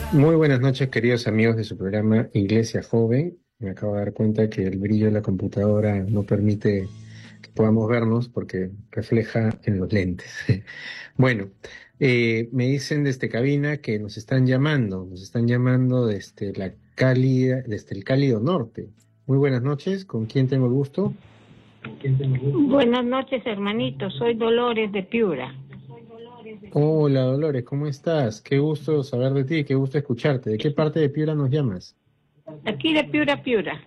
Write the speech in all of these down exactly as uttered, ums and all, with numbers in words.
Muy buenas noches, queridos amigos de su programa Iglesia Joven. Me acabo de dar cuenta que el brillo de la computadora no permite que podamos vernos porque refleja en los lentes. Bueno, eh, me dicen desde cabina que nos están llamando, nos están llamando desde la cálida, desde el cálido norte. Muy buenas noches, ¿con quién tengo el gusto? Buenas noches, hermanito. Soy Dolores de Piura. Hola Dolores, ¿cómo estás? Qué gusto saber de ti, qué gusto escucharte. ¿De qué parte de Piura nos llamas? Aquí de Piura, Piura.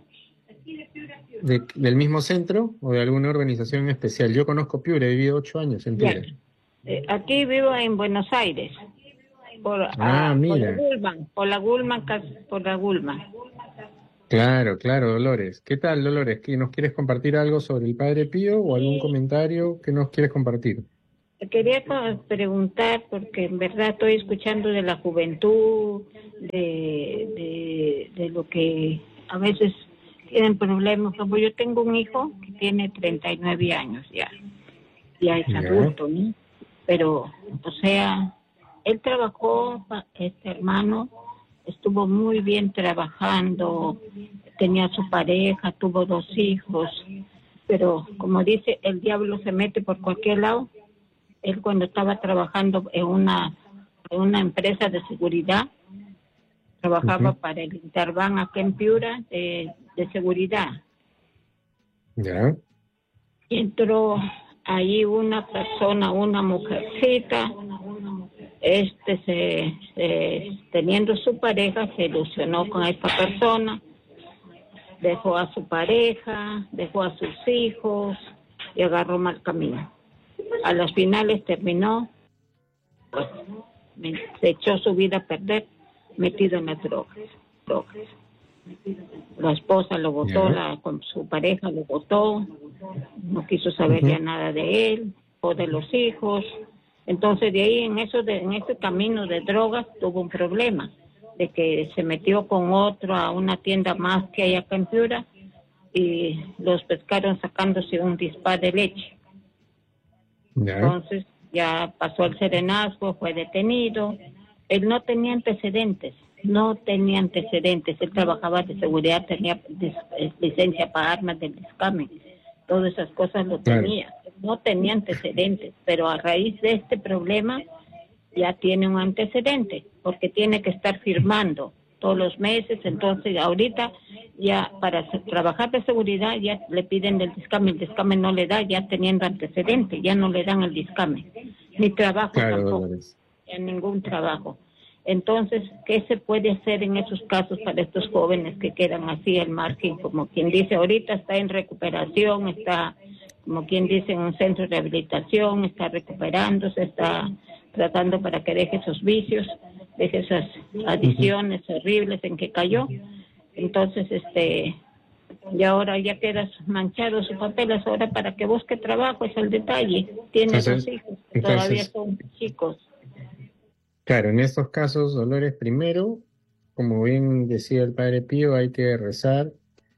¿De- del mismo centro o de alguna organización especial? Yo conozco Piura, he vivido ocho años en Ya. Piura. Eh, aquí vivo en Buenos Aires, por, Ah, ah, por la mira, Gulman, por la Gulman, cas- por la Gulman. claro, claro, Dolores. ¿Qué tal, Dolores? ¿Qué, nos quieres compartir algo sobre el Padre Pío o algún Sí, comentario que nos quieres compartir? quería co- preguntar, porque en verdad estoy escuchando de la juventud, de, de, de lo que a veces tienen problemas. Como yo tengo un hijo que tiene treinta y nueve años ya, ya es Ya, adulto, ¿no? Pero, o sea, él trabajó, pa- este hermano, estuvo muy bien trabajando, tenía su pareja, tuvo dos hijos, pero como dice, el diablo se mete por cualquier lado. Él cuando estaba trabajando en una, en una empresa de seguridad, trabajaba ujú, para el Interban acá en Piura de, de seguridad. ya, Y entró ahí una persona, una mujercita, este se, se- teniendo su pareja se ilusionó con esta persona, dejó a su pareja, dejó a sus hijos y agarró mal camino. A las finales terminó, pues se echó su vida a perder metido en las drogas, drogas. La esposa lo votó, ya, la, con su pareja lo votó, no quiso saber ya ujú, nada de él o de los hijos. Entonces de ahí en eso de, en ese camino de drogas tuvo un problema de que se metió con otro a una tienda más que hay acá en Piura y los pescaron sacándose un disparo de leche. ya, Entonces ya pasó el serenazgo, fue detenido. Él no tenía antecedentes, no tenía antecedentes. Él trabajaba de seguridad, tenía licencia para armas del discamen, todas esas cosas lo claro, tenía. No tenía antecedentes, pero a raíz de este problema ya tiene un antecedente, porque tiene que estar firmando todos los meses. Entonces ahorita ya para trabajar de seguridad ya le piden del discamen, el discamen no le da, ya teniendo antecedente, ya no le dan el discamen, ni trabajo claro, tampoco, Dolores. en ningún trabajo. Entonces, ¿qué se puede hacer en esos casos para estos jóvenes que quedan así al margen? Como quien dice, ahorita está en recuperación, está, como quien dice, en un centro de rehabilitación, está recuperándose, está tratando para que deje esos vicios, deje esas Ujú. adiciones horribles en que cayó. Entonces, este, y ahora ya quedas manchado su papeles, ahora para que busque trabajo es el detalle. Tiene dos Entonces, hijos, todavía entonces, son chicos. claro, en estos casos, Dolores, primero, como bien decía el Padre Pío, hay que rezar,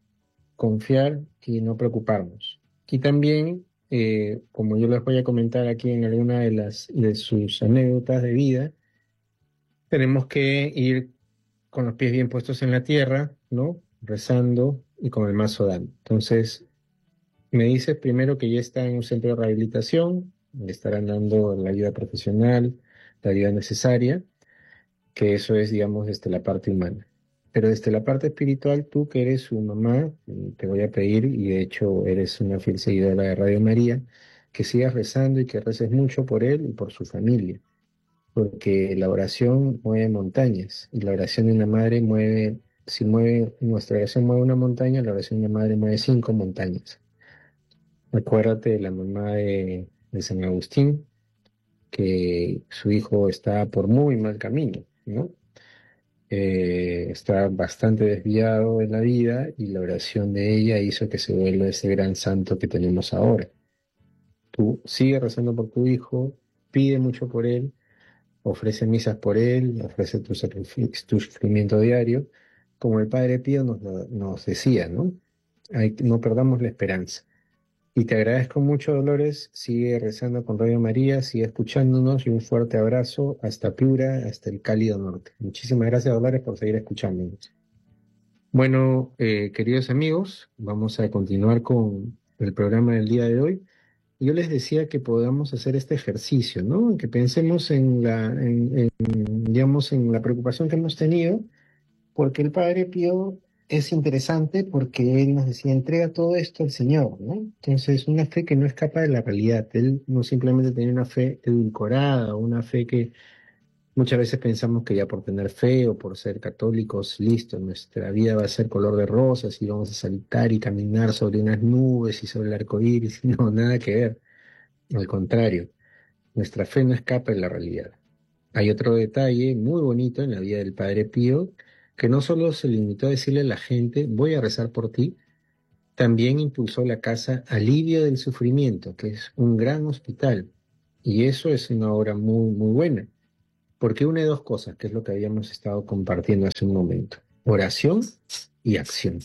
confiar y no preocuparnos. Y también, eh, como yo les voy a comentar aquí en alguna de las de sus anécdotas de vida, tenemos que ir con los pies bien puestos en la tierra, ¿no? Rezando y con el mazo dando. Entonces, me dices primero que ya está en un centro de rehabilitación, le estarán dando la ayuda profesional, la ayuda necesaria, que eso es, digamos, desde la parte humana. Pero desde la parte espiritual, tú que eres su mamá, y te voy a pedir, y de hecho eres una fiel seguidora de Radio María, que sigas rezando y que reces mucho por él y por su familia, porque la oración mueve montañas, y la oración de una madre mueve, si mueve, nuestra oración mueve una montaña, la oración de una madre mueve cinco montañas. Acuérdate de la mamá de, de San Agustín, que su hijo está por muy mal camino, ¿no? Eh, está bastante desviado en la vida y la oración de ella hizo que se vuelva ese gran santo que tenemos ahora. Tú sigue rezando por tu hijo, pide mucho por él, ofrece misas por él, ofrece tu, sacrificio, tu sufrimiento diario, como el Padre Pío nos, lo- nos decía, ¿no? Hay- no perdamos la esperanza. Y te agradezco mucho, Dolores. Sigue rezando con Radio María, sigue escuchándonos y un fuerte abrazo hasta Piura, hasta el cálido norte. Muchísimas gracias, Dolores, por seguir escuchándonos. Bueno, eh, queridos amigos, vamos a continuar con el programa del día de hoy. Yo les decía que podamos hacer este ejercicio, ¿no? Que pensemos en la, en, en, digamos, en la preocupación que hemos tenido, porque el Padre Pío es interesante porque él nos decía, entrega todo esto al Señor, ¿no? Entonces, una fe que no escapa de la realidad. Él no simplemente tenía una fe edulcorada, una fe que muchas veces pensamos que ya por tener fe o por ser católicos, listo, nuestra vida va a ser color de rosas y vamos a saltar y caminar sobre unas nubes y sobre el arco iris. No, nada que ver. Al contrario, nuestra fe no escapa de la realidad. Hay otro detalle muy bonito en la vida del Padre Pío, que no solo se limitó a decirle a la gente, voy a rezar por ti, también impulsó la casa Alivio del Sufrimiento, que es un gran hospital. Y eso es una obra muy, muy buena, porque une dos cosas, que es lo que habíamos estado compartiendo hace un momento. Oración y acción.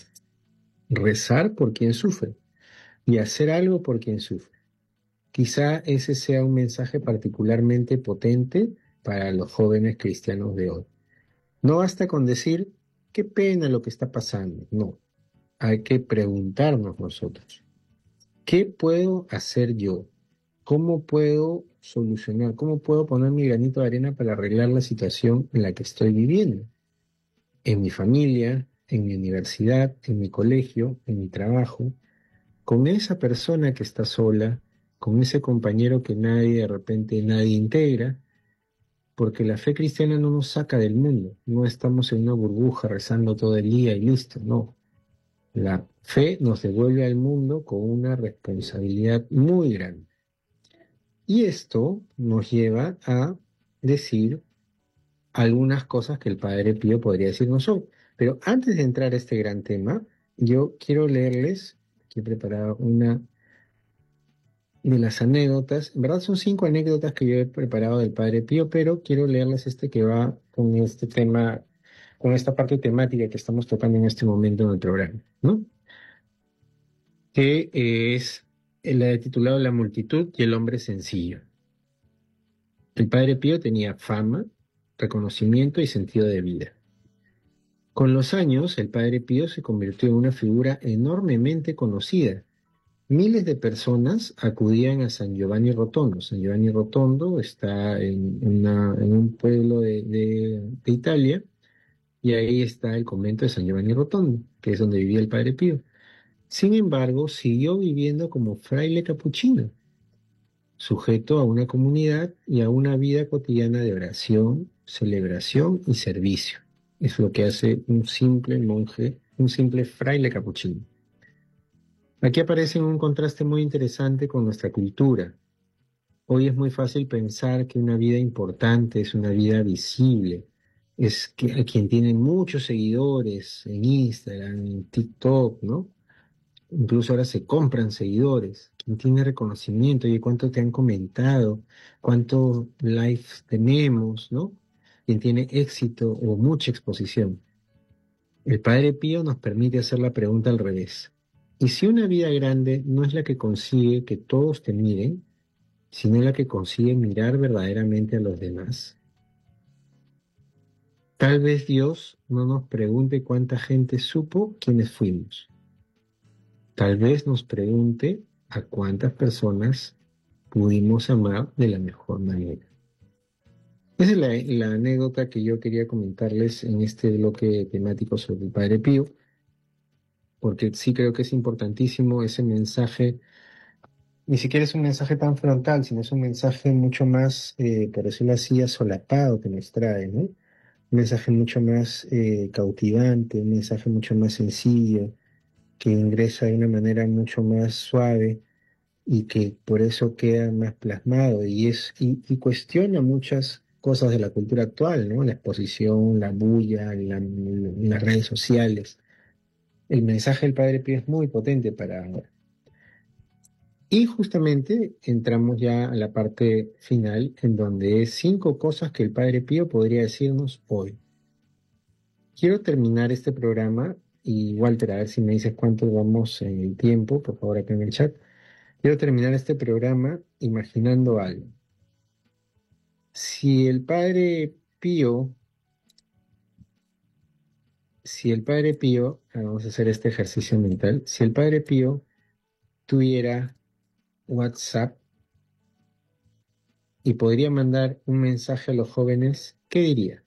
Rezar por quien sufre y hacer algo por quien sufre. Quizá ese sea un mensaje particularmente potente para los jóvenes cristianos de hoy. No basta con decir, qué pena lo que está pasando. No, hay que preguntarnos nosotros, ¿qué puedo hacer yo? ¿Cómo puedo solucionar? ¿Cómo puedo poner mi granito de arena para arreglar la situación en la que estoy viviendo? En mi familia, en mi universidad, en mi colegio, en mi trabajo, con esa persona que está sola, con ese compañero que nadie, de repente nadie integra, porque la fe cristiana no nos saca del mundo, no estamos en una burbuja rezando todo el día y listo, no. La fe nos devuelve al mundo con una responsabilidad muy grande. Y esto nos lleva a decir algunas cosas que el Padre Pío podría decirnos hoy. Pero antes de entrar a este gran tema, yo quiero leerles, que he preparado una de las anécdotas. En verdad son cinco anécdotas que yo he preparado del Padre Pío, pero quiero leerles este que va con este tema, con esta parte temática que estamos tocando en este momento en el programa, ¿no? Que eh, es el titulado La multitud y el hombre sencillo. El Padre Pío tenía fama, reconocimiento y sentido de vida. Con los años, el Padre Pío se convirtió en una figura enormemente conocida. Miles de personas acudían a San Giovanni Rotondo. San Giovanni Rotondo está en, una- en un pueblo de, de- de Italia, y ahí está el convento de San Giovanni Rotondo, que es donde vivía el Padre Pío. Sin embargo, siguió viviendo como fraile capuchino, sujeto a una comunidad y a una vida cotidiana de oración, celebración y servicio. Es lo que hace un simple monje, un simple fraile capuchino. Aquí aparece un contraste muy interesante con nuestra cultura. Hoy es muy fácil pensar que una vida importante es una vida visible, es que a quien tiene muchos seguidores en Instagram, en TikTok, ¿no? Incluso ahora se compran seguidores. Quien tiene reconocimiento, oye, cuánto te han comentado, cuántos likes tenemos, ¿no? Quien tiene éxito o mucha exposición. El Padre Pío nos permite hacer la pregunta al revés. ¿Y si una vida grande no es la que consigue que todos te miren, sino la que consigue mirar verdaderamente a los demás? Tal vez Dios no nos pregunte cuánta gente supo quiénes fuimos. Tal vez nos pregunte a cuántas personas pudimos amar de la mejor manera. Esa es la, la anécdota que yo quería comentarles en este bloque temático sobre el Padre Pío, porque sí creo que es importantísimo ese mensaje. Ni siquiera es un mensaje tan frontal, sino es un mensaje mucho más, eh, por decirlo así, asolapado que nos trae, ¿no? Un mensaje mucho más eh, cautivante, un mensaje mucho más sencillo, que ingresa de una manera mucho más suave y que por eso queda más plasmado y, es, y, y cuestiona muchas cosas de la cultura actual, ¿no? La exposición, la bulla, la- las redes sociales. El mensaje del Padre Pío es muy potente para ahora. Y justamente entramos ya a la parte final, en donde es cinco cosas que el Padre Pío podría decirnos hoy. Quiero terminar este programa y Walter, a ver si me dices cuánto vamos en el tiempo, por favor, acá en el chat. Quiero terminar este programa imaginando algo. Si el Padre Pío, si el Padre Pío, ah, vamos a hacer este ejercicio mental, si el Padre Pío tuviera WhatsApp y podría mandar un mensaje a los jóvenes, ¿qué diría?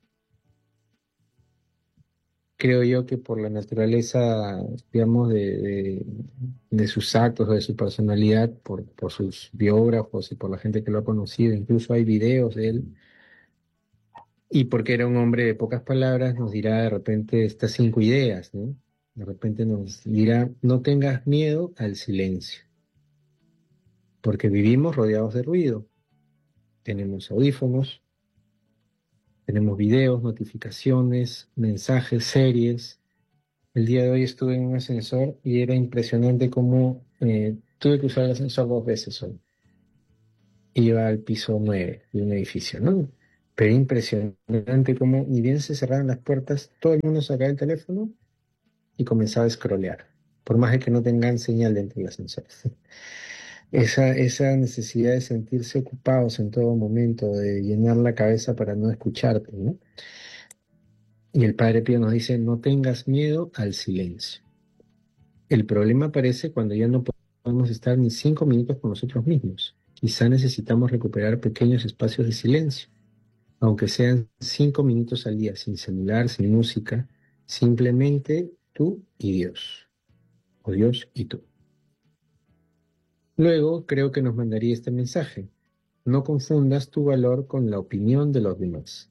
Creo yo que por la naturaleza, digamos, de, de- de sus actos o de su personalidad, por, por sus biógrafos y por la gente que lo ha conocido, incluso hay videos de él, y porque era un hombre de pocas palabras, nos dirá de repente estas cinco ideas, ¿no? De repente nos dirá, no tengas miedo al silencio, porque vivimos rodeados de ruido. Tenemos audífonos, tenemos videos, notificaciones, mensajes, series. El día de hoy estuve en un ascensor y era impresionante cómo eh, tuve que usar el ascensor dos veces hoy. Iba al piso nueve de un edificio, ¿no? Pero impresionante cómo ni bien se cerraron las puertas, todo el mundo sacaba el teléfono y comenzaba a scrollear, por más de que no tengan señal dentro del ascensor. Esa, esa necesidad de sentirse ocupados en todo momento, de llenar la cabeza para no escucharte, ¿no? Y el Padre Pío nos dice, no tengas miedo al silencio. El problema aparece cuando ya no podemos estar ni cinco minutos con nosotros mismos. Quizá necesitamos recuperar pequeños espacios de silencio, aunque sean cinco minutos al día, sin celular, sin música, simplemente tú y Dios, o Dios y tú. Luego creo que nos mandaría este mensaje. No confundas tu valor con la opinión de los demás.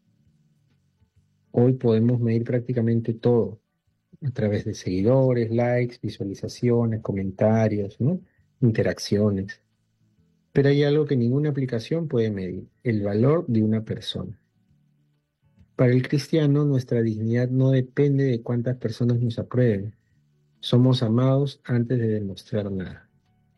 Hoy podemos medir prácticamente todo a través de seguidores, likes, visualizaciones, comentarios, ¿no? Interacciones. Pero hay algo que ninguna aplicación puede medir, el valor de una persona. Para el cristiano, nuestra dignidad no depende de cuántas personas nos aprueben. Somos amados antes de demostrar nada.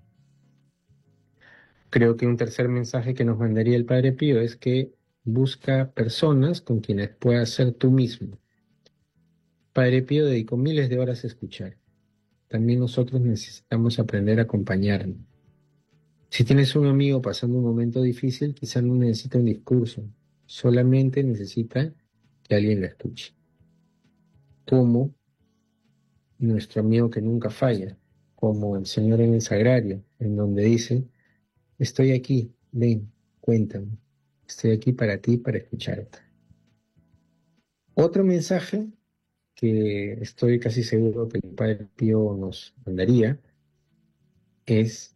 Creo que un tercer mensaje que nos mandaría el Padre Pío es que busca personas con quienes puedas ser tú mismo. Padre Pío dedicó miles de horas a escuchar. También nosotros necesitamos aprender a acompañarnos. Si tienes un amigo pasando un momento difícil, quizá no necesita un discurso, solamente necesita que alguien lo escuche. Como nuestro amigo que nunca falla, como el Señor en el Sagrario, en donde dice, estoy aquí, ven, cuéntame, estoy aquí para ti, para escucharte. Otro mensaje que estoy casi seguro que el Padre Pío nos mandaría es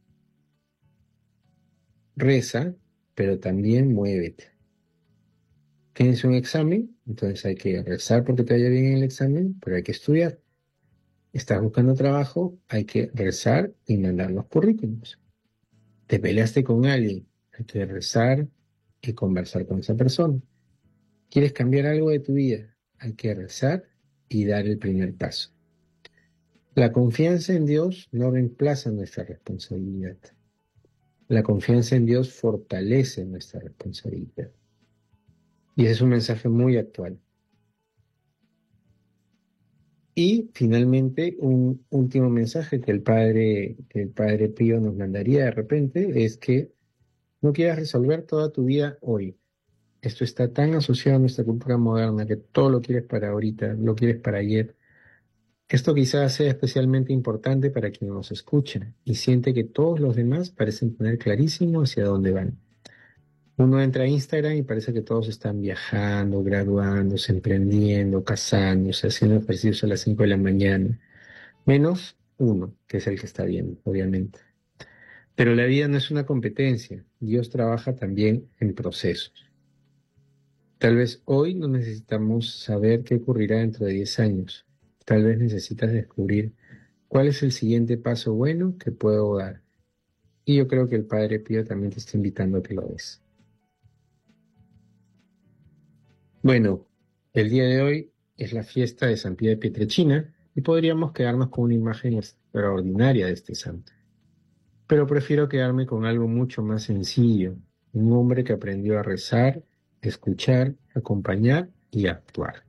reza, pero también muévete. Tienes un examen, entonces hay que rezar porque te vaya bien en el examen, pero hay que estudiar. Estás buscando trabajo, hay que rezar y mandar los currículums. Te peleaste con alguien, hay que rezar y conversar con esa persona. ¿Quieres cambiar algo de tu vida? Hay que rezar y dar el primer paso. La confianza en Dios no reemplaza nuestra responsabilidad. La confianza en Dios fortalece nuestra responsabilidad. Y ese es un mensaje muy actual. Y finalmente, un último mensaje que el padre, que el padre Pío nos mandaría de repente es que no quieras resolver toda tu vida hoy. Esto está tan asociado a nuestra cultura moderna que todo lo quieres para ahorita, lo quieres para ayer. Esto quizás sea especialmente importante para quien nos escucha y siente que todos los demás parecen tener clarísimo hacia dónde van. Uno entra a Instagram y parece que todos están viajando, graduándose, emprendiendo, casándose, haciendo ejercicios a las cinco de la mañana. Menos uno, que es el que está viendo, obviamente. Pero la vida no es una competencia. Dios trabaja también en procesos. Tal vez hoy no necesitamos saber qué ocurrirá dentro de diez años. Tal vez necesitas descubrir cuál es el siguiente paso bueno que puedo dar. Y yo creo que el Padre Pío también te está invitando a que lo des. Bueno, el día de hoy es la fiesta de San Pío de Pietrelcina y podríamos quedarnos con una imagen extraordinaria de este santo. Pero prefiero quedarme con algo mucho más sencillo, un hombre que aprendió a rezar, escuchar, acompañar y actuar.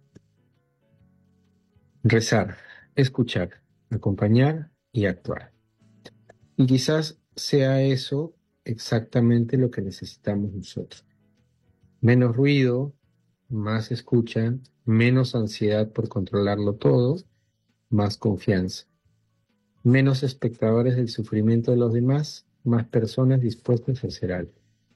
Rezar, escuchar, acompañar y actuar. Y quizás sea eso exactamente lo que necesitamos nosotros. Menos ruido, más escucha, menos ansiedad por controlarlo todo, más confianza. Menos espectadores del sufrimiento de los demás, más personas dispuestas a hacer algo.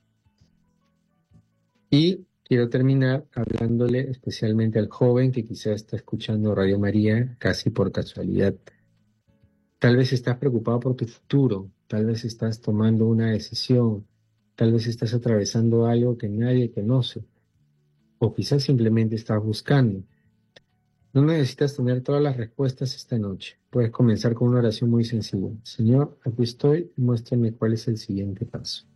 Y quiero terminar hablándole especialmente al joven que quizá está escuchando Radio María casi por casualidad. Tal vez estás preocupado por tu futuro, tal vez estás tomando una decisión, tal vez estás atravesando algo que nadie conoce, o quizás simplemente estás buscando. No necesitas tener todas las respuestas esta noche. Puedes comenzar con una oración muy sencilla. Señor, aquí estoy, muéstrame cuál es el siguiente paso.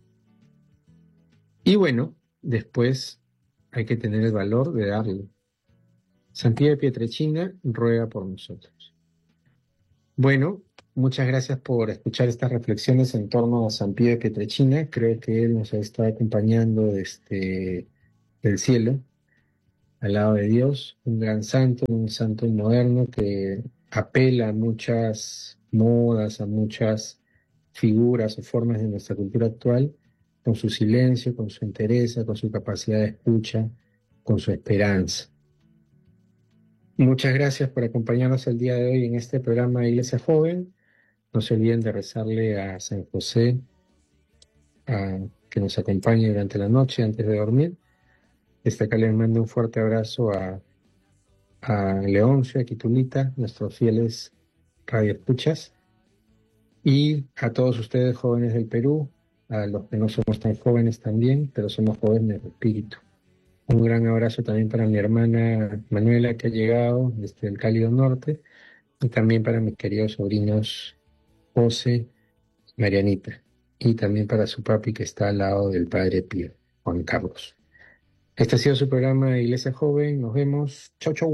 Y bueno, después hay que tener el valor de darlo. San Pío de Pietrelcina ruega por nosotros. Bueno, muchas gracias por escuchar estas reflexiones en torno a San Pío de Pietrelcina. Creo que él nos ha estado acompañando desde el cielo, al lado de Dios, un gran santo, un santo moderno que apela a muchas modas, a muchas figuras o formas de nuestra cultura actual, con su silencio, con su entereza, con su capacidad de escucha, con su esperanza. Muchas gracias por acompañarnos el día de hoy en este programa de Iglesia Joven. No se olviden de rezarle a San José, a que nos acompañe durante la noche antes de dormir. Desde acá les mando un fuerte abrazo a, a Leoncio, a Quitulita, nuestros fieles radioescuchas, y a todos ustedes jóvenes del Perú, a los que no somos tan jóvenes también, pero somos jóvenes de espíritu. Un gran abrazo también para mi hermana Manuela, que ha llegado desde el cálido norte, y también para mis queridos sobrinos José y Marianita, y también para su papi que está al lado del Padre Pío, Juan Carlos. Este ha sido su programa Iglesia Joven. Nos vemos. Chau, chau.